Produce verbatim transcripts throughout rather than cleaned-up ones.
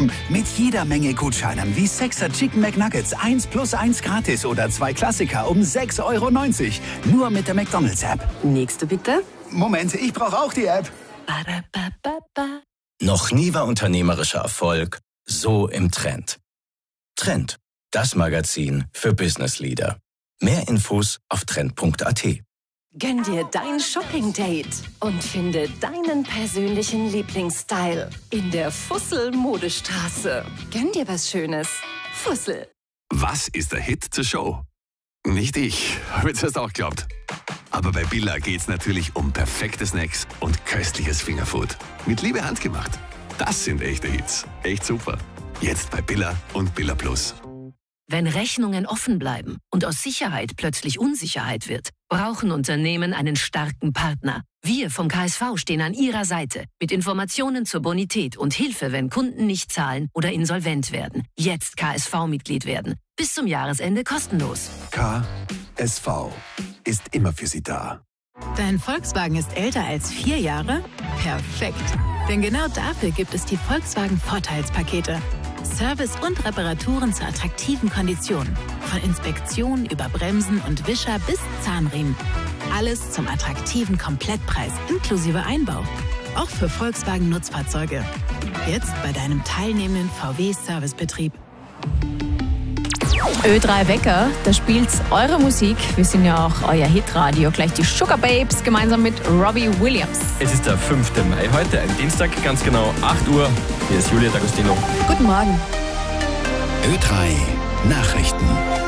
Shoppen mit jeder Menge Gutscheinen wie sechser Chicken McNuggets eins plus eins gratis oder zwei Klassiker um sechs Euro neunzig. Nur mit der McDonald's-App. Nächste bitte. Moment, ich brauche auch die App. Ba-da-ba-ba-ba. Noch nie war unternehmerischer Erfolg so im Trend. Trend, das Magazin für Business Leader. Mehr Infos auf trend punkt a t. Gönn dir dein Shopping-Date und finde deinen persönlichen Lieblingsstyle in der Fussel-Modestraße. Gönn dir was Schönes. Fussel. Was ist der Hit zur Show? Nicht ich, habe ich das auch geglaubt. Aber bei Billa geht's natürlich um perfekte Snacks und köstliches Fingerfood. Mit Liebe handgemacht. Das sind echte Hits. Echt super. Jetzt bei Billa und Billa Plus. Wenn Rechnungen offen bleiben und aus Sicherheit plötzlich Unsicherheit wird, brauchen Unternehmen einen starken Partner. Wir vom K S V stehen an Ihrer Seite mit Informationen zur Bonität und Hilfe, wenn Kunden nicht zahlen oder insolvent werden. Jetzt K S V-Mitglied werden. Bis zum Jahresende kostenlos. K S V ist immer für Sie da. Dein Volkswagen ist älter als vier Jahre? Perfekt. Denn genau dafür gibt es die Volkswagen Vorteilspakete. Service und Reparaturen zu attraktiven Konditionen. Von Inspektion über Bremsen und Wischer bis Zahnriemen. Alles zum attraktiven Komplettpreis inklusive Einbau. Auch für Volkswagen Nutzfahrzeuge. Jetzt bei deinem teilnehmenden V W-Servicebetrieb. Ö drei Wecker, da spielt eure Musik. Wir sind ja auch euer Hitradio. Gleich die Sugar Babes gemeinsam mit Robbie Williams. Es ist der fünfte Mai heute, ein Dienstag, ganz genau acht Uhr. Hier ist Julia D'Agostino. Guten Morgen. Ö drei Nachrichten.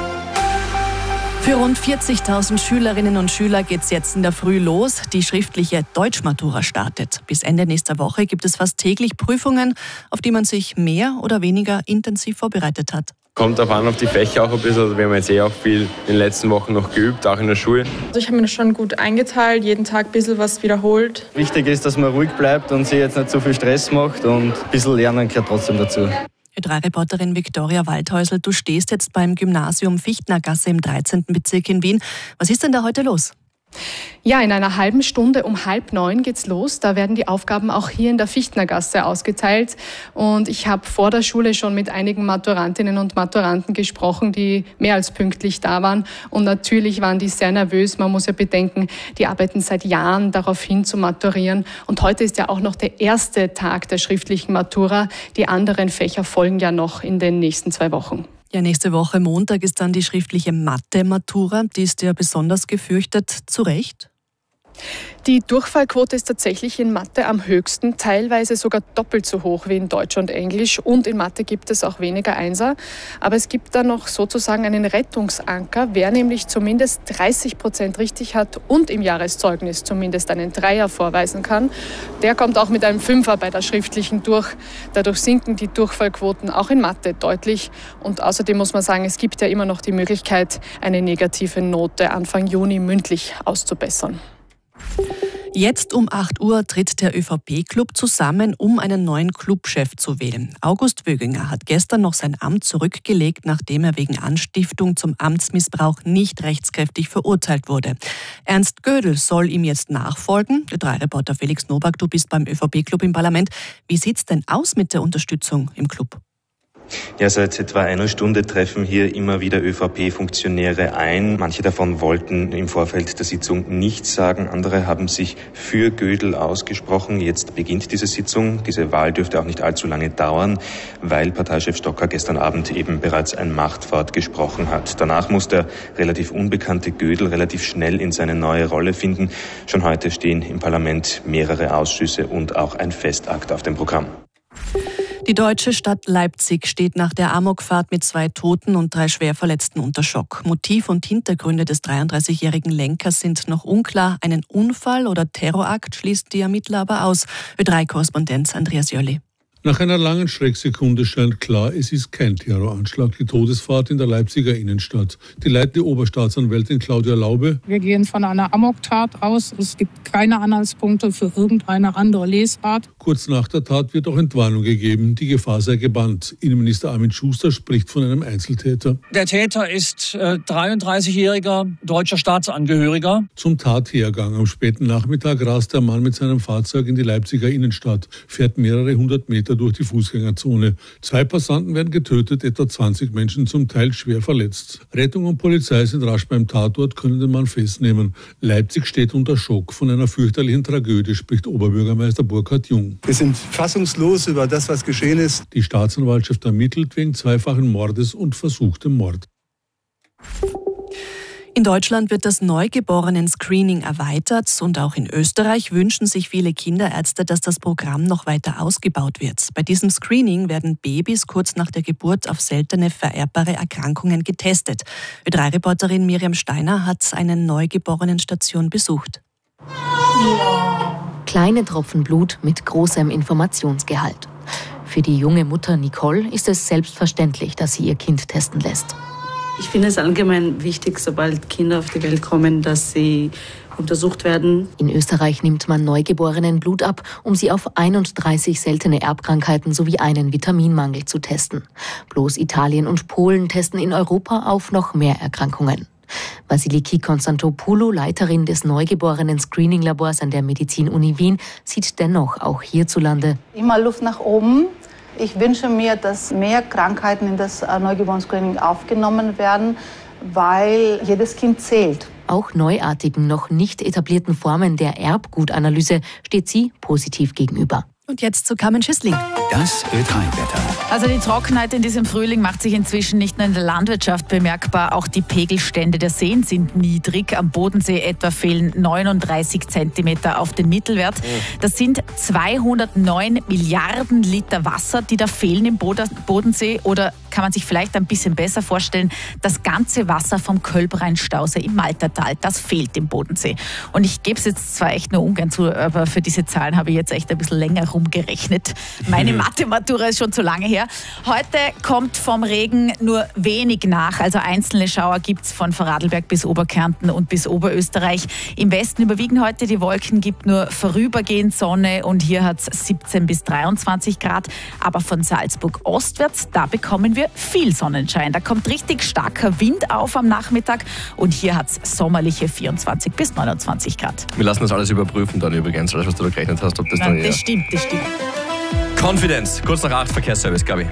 Für rund vierzigtausend Schülerinnen und Schüler geht's jetzt in der Früh los. Die schriftliche Deutschmatura startet. Bis Ende nächster Woche gibt es fast täglich Prüfungen, auf die man sich mehr oder weniger intensiv vorbereitet hat. Kommt darauf an, auf die Fächer auch ein bisschen. Also wir haben jetzt eh auch viel in den letzten Wochen noch geübt, auch in der Schule. Also ich habe mir das schon gut eingeteilt, jeden Tag ein bisschen was wiederholt. Wichtig ist, dass man ruhig bleibt und sich jetzt nicht so viel Stress macht und ein bisschen lernen gehört trotzdem dazu. Ö drei Reporterin Viktoria Waldhäusl, du stehst jetzt beim Gymnasium Fichtnergasse im dreizehnten Bezirk in Wien. Was ist denn da heute los? Ja, in einer halben Stunde um halb neun geht's los. Da werden die Aufgaben auch hier in der Fichtnergasse ausgeteilt. Und ich habe vor der Schule schon mit einigen Maturantinnen und Maturanten gesprochen, die mehr als pünktlich da waren. Und natürlich waren die sehr nervös. Man muss ja bedenken, die arbeiten seit Jahren darauf hin zu maturieren. Und heute ist ja auch noch der erste Tag der schriftlichen Matura. Die anderen Fächer folgen ja noch in den nächsten zwei Wochen. Ja, nächste Woche Montag ist dann die schriftliche Mathe-Matura. Die ist ja besonders gefürchtet. Zu Recht? Die Durchfallquote ist tatsächlich in Mathe am höchsten, teilweise sogar doppelt so hoch wie in Deutsch und Englisch. Und in Mathe gibt es auch weniger Einser. Aber es gibt da noch sozusagen einen Rettungsanker. Wer nämlich zumindest dreißig Prozent richtig hat und im Jahreszeugnis zumindest einen Dreier vorweisen kann, der kommt auch mit einem Fünfer bei der schriftlichen durch. Dadurch sinken die Durchfallquoten auch in Mathe deutlich. Und außerdem muss man sagen, es gibt ja immer noch die Möglichkeit, eine negative Note Anfang Juni mündlich auszubessern. Jetzt um acht Uhr tritt der ÖVP-Club zusammen, um einen neuen Clubchef zu wählen. August Wöginger hat gestern noch sein Amt zurückgelegt, nachdem er wegen Anstiftung zum Amtsmissbrauch nicht rechtskräftig verurteilt wurde. Ernst Gödel soll ihm jetzt nachfolgen. Ö drei Reporter Felix Nowak, du bist beim ÖVP-Club im Parlament. Wie sieht's denn aus mit der Unterstützung im Club? Ja, seit etwa einer Stunde treffen hier immer wieder ÖVP-Funktionäre ein. Manche davon wollten im Vorfeld der Sitzung nichts sagen. Andere haben sich für Gödel ausgesprochen. Jetzt beginnt diese Sitzung. Diese Wahl dürfte auch nicht allzu lange dauern, weil Parteichef Stocker gestern Abend eben bereits ein Machtwort gesprochen hat. Danach muss der relativ unbekannte Gödel relativ schnell in seine neue Rolle finden. Schon heute stehen im Parlament mehrere Ausschüsse und auch ein Festakt auf dem Programm. Die deutsche Stadt Leipzig steht nach der Amokfahrt mit zwei Toten und drei Schwerverletzten unter Schock. Motiv und Hintergründe des dreiunddreißigjährigen Lenkers sind noch unklar. Einen Unfall oder Terrorakt schließt die Ermittler aber aus. Ö drei Korrespondent Andreas Jolli. Nach einer langen Schrecksekunde scheint klar, es ist kein Terroranschlag, die Todesfahrt in der Leipziger Innenstadt. Die leitende Oberstaatsanwältin Claudia Laube. Wir gehen von einer Amoktat aus. Es gibt keine Anhaltspunkte für irgendeine andere Lesart. Kurz nach der Tat wird auch Entwarnung gegeben. Die Gefahr sei gebannt. Innenminister Armin Schuster spricht von einem Einzeltäter. Der Täter ist äh, dreiunddreißigjähriger deutscher Staatsangehöriger. Zum Tathergang am späten Nachmittag rast der Mann mit seinem Fahrzeug in die Leipziger Innenstadt, fährt mehrere hundert Meter Meter durch die Fußgängerzone. Zwei Passanten werden getötet, etwa zwanzig Menschen zum Teil schwer verletzt. Rettung und Polizei sind rasch beim Tatort, können den Mann festnehmen. Leipzig steht unter Schock. Von einer fürchterlichen Tragödie spricht Oberbürgermeister Burkhard Jung. Wir sind fassungslos über das, was geschehen ist. Die Staatsanwaltschaft ermittelt wegen zweifachen Mordes und versuchtem Mord. In Deutschland wird das Neugeborenen-Screening erweitert und auch in Österreich wünschen sich viele Kinderärzte, dass das Programm noch weiter ausgebaut wird. Bei diesem Screening werden Babys kurz nach der Geburt auf seltene vererbbare Erkrankungen getestet. Ö drei Reporterin Miriam Steiner hat eine Neugeborenenstation besucht. Kleine Tropfen Blut mit großem Informationsgehalt. Für die junge Mutter Nicole ist es selbstverständlich, dass sie ihr Kind testen lässt. Ich finde es allgemein wichtig, sobald Kinder auf die Welt kommen, dass sie untersucht werden. In Österreich nimmt man Neugeborenen Blut ab, um sie auf einunddreißig seltene Erbkrankheiten sowie einen Vitaminmangel zu testen. Bloß Italien und Polen testen in Europa auf noch mehr Erkrankungen. Vasiliki Konstantopoulou, Leiterin des Neugeborenen-Screening-Labors an der Medizin-Uni Wien, sieht dennoch auch hierzulande immer Luft nach oben. Ich wünsche mir, dass mehr Krankheiten in das Neugeborenen-Screening aufgenommen werden, weil jedes Kind zählt. Auch neuartigen, noch nicht etablierten Formen der Erbgutanalyse steht sie positiv gegenüber. Und jetzt zu Carmen Schüssling. Das Ö drei Wetter. Also die Trockenheit in diesem Frühling macht sich inzwischen nicht nur in der Landwirtschaft bemerkbar, auch die Pegelstände der Seen sind niedrig. Am Bodensee etwa fehlen neununddreißig Zentimeter auf den Mittelwert. Das sind zweihundertneun Milliarden Liter Wasser, die da fehlen im Bodensee. Oder kann man sich vielleicht ein bisschen besser vorstellen, das ganze Wasser vom Kölbrein-Stausee im Maltertal, das fehlt im Bodensee. Und ich gebe es jetzt zwar echt nur ungern zu, aber für diese Zahlen habe ich jetzt echt ein bisschen länger rumgerechnet. Meine Mathematura ist schon zu lange her. Heute kommt vom Regen nur wenig nach. Also einzelne Schauer gibt es von Vorarlberg bis Oberkärnten und bis Oberösterreich. Im Westen überwiegen heute die Wolken, gibt nur vorübergehend Sonne und hier hat es siebzehn bis dreiundzwanzig Grad. Aber von Salzburg ostwärts, da bekommen wir viel Sonnenschein. Da kommt richtig starker Wind auf am Nachmittag und hier hat es sommerliche vierundzwanzig bis neunundzwanzig Grad. Wir lassen das alles überprüfen dann übrigens, alles was du da gerechnet hast, ob das Na, dann das eher... stimmt, das stimmt. Confidence, kurz nach acht, Verkehrsservice, Gabi.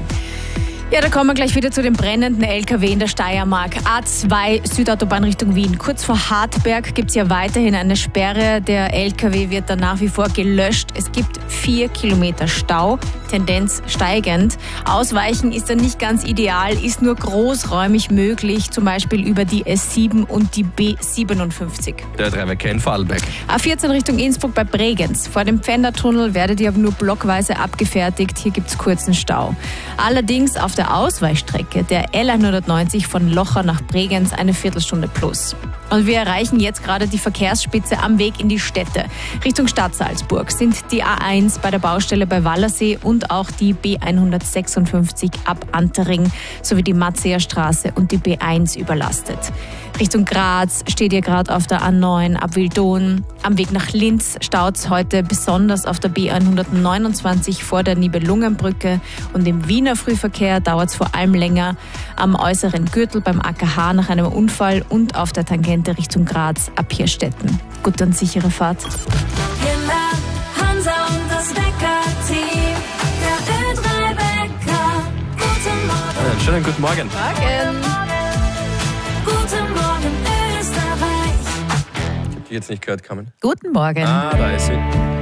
Ja, da kommen wir gleich wieder zu dem brennenden L K W in der Steiermark. A zwei Südautobahn Richtung Wien. Kurz vor Hartberg gibt es ja weiterhin eine Sperre. Der L K W wird dann nach wie vor gelöscht. Es gibt vier Kilometer Stau, Tendenz steigend. Ausweichen ist dann nicht ganz ideal, ist nur großräumig möglich, zum Beispiel über die S sieben und die B siebenundfünfzig. Der Drei-Verkehr in Vorarlberg. A vierzehn Richtung Innsbruck bei Bregenz. Vor dem Pfändertunnel werdet ihr aber nur blockweise abgefertigt. Hier gibt es kurzen Stau. Allerdings auf der Ausweichstrecke der L hundertneunzig von Locher nach Bregenz eine Viertelstunde plus. Und wir erreichen jetzt gerade die Verkehrsspitze am Weg in die Städte. Richtung Stadt Salzburg sind die A eins bei der Baustelle bei Wallersee und auch die B hundertsechsundfünfzig ab Antering sowie die Matzeer Straße und die B eins überlastet. Richtung Graz steht ihr gerade auf der A neun ab Wildon. Am Weg nach Linz staut es heute besonders auf der B hundertneunundzwanzig vor der Nibelungenbrücke. Und im Wiener Frühverkehr dauert es vor allem länger am äußeren Gürtel beim A K H nach einem Unfall und auf der Tangente Richtung Graz ab Hirstetten. Gute und sichere Fahrt. Hansa und das Wecker-Team, der Ö drei Wecker. Guten Morgen. Einen schönen guten Morgen. Morgen. Guten Morgen, Österreich. Ich habe die jetzt nicht gehört, Carmen. Guten Morgen. Ah, da ist sie.